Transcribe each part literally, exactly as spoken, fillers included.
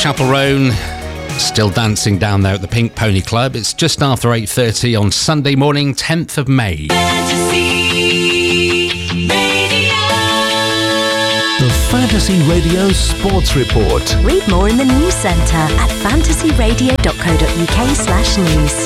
Chapel Roan still dancing down there at the Pink Pony Club. It's just after eight thirty on Sunday morning, tenth of May. The Fantasy Radio Sports Report. Read more in the news centre at fantasyradio.co.uk slash news.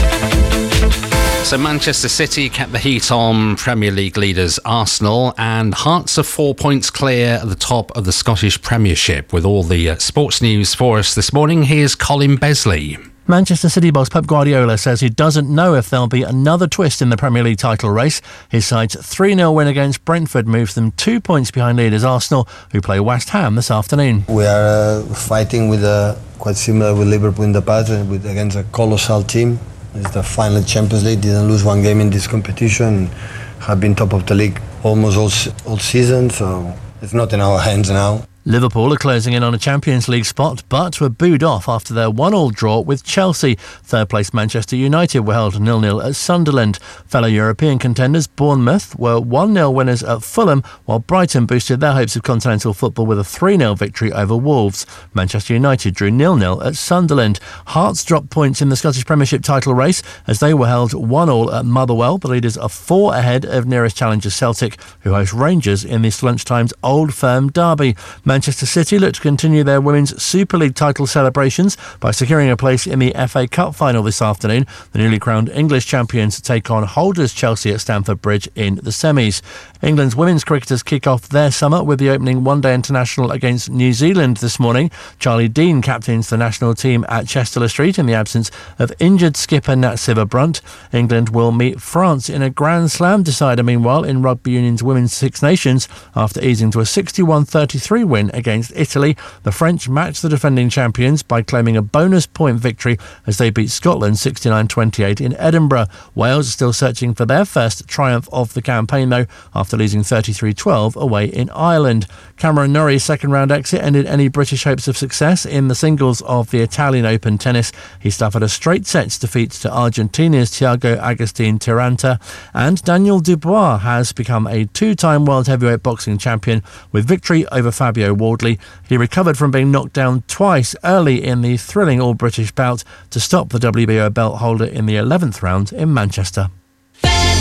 So Manchester City kept the heat on Premier League leaders Arsenal, and Hearts are four points clear at the top of the Scottish Premiership. With all the uh, sports news for us this morning, here's Colin Besley. Manchester City boss Pep Guardiola says he doesn't know if there'll be another twist in the Premier League title race. His side's three nil win against Brentford moves them two points behind leaders Arsenal, who play West Ham this afternoon. We are uh, fighting with a, quite similar with Liverpool in the past, with, against a colossal team. It's the final Champions League, didn't lose one game in this competition, have been top of the league almost all, all season, so it's not in our hands now. Liverpool are closing in on a Champions League spot, but were booed off after their one all draw with Chelsea. Third place Manchester United were held nil nil at Sunderland. Fellow European contenders Bournemouth were one nil winners at Fulham, while Brighton boosted their hopes of continental football with a three nil victory over Wolves. Manchester United drew nil nil at Sunderland. Hearts dropped points in the Scottish Premiership title race as they were held one all at Motherwell. The leaders are four ahead of nearest challengers Celtic, who host Rangers in this lunchtime's Old Firm derby. Manchester City look to continue their Women's Super League title celebrations by securing a place in the F A Cup final this afternoon. The newly crowned English champions take on holders Chelsea at Stamford Bridge in the semis. England's women's cricketers kick off their summer with the opening one-day international against New Zealand this morning. Charlie Dean captains the national team at Chester Street in the absence of injured skipper Nat Siver-Brunt. England will meet France in a Grand Slam decider, meanwhile, in Rugby Union's Women's Six Nations. After easing to a sixty-one thirty-three win against Italy, the French matched the defending champions by claiming a bonus point victory as they beat Scotland sixty-nine twenty-eight in Edinburgh. Wales are still searching for their first triumph of the campaign, though, after losing thirty-three twelve away in Ireland. Cameron Norrie's second round exit ended any British hopes of success in the singles of the Italian Open tennis. He suffered a straight sets defeat to Argentina's Thiago Agustin Tiranta, and Daniel Dubois has become a two-time world heavyweight boxing champion with victory over Fabio Wardley. He recovered from being knocked down twice early in the thrilling all-British bout to stop the W B O belt holder in the eleventh round in Manchester.